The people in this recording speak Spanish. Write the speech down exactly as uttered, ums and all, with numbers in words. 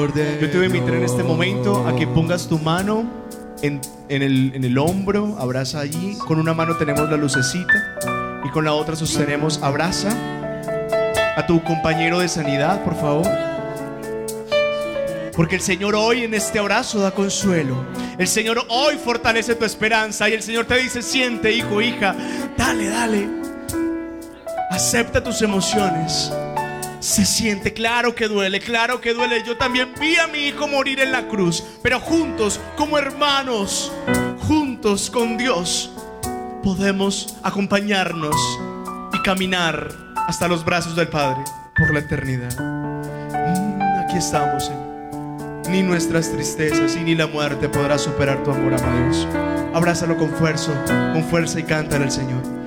Yo te voy a invitar en este momento a que pongas tu mano en, en, el, en el hombro, abraza allí. Con una mano tenemos la lucecita y con la otra sostenemos, abraza a tu compañero de sanidad, por favor. Porque el Señor hoy en este abrazo da consuelo. El Señor hoy fortalece tu esperanza. Y el Señor te dice, siente, hijo, hija, dale, dale. Acepta tus emociones. Se siente, claro que duele, claro que duele. Yo también vi a mi hijo morir en la cruz. Pero juntos, como hermanos, juntos con Dios, podemos acompañarnos y caminar hasta los brazos del Padre por la eternidad. mm, Aquí estamos, Señor. Ni nuestras tristezas y ni la muerte podrá superar tu amor, amado Dios. Abrázalo con fuerza, con fuerza y cántale al Señor.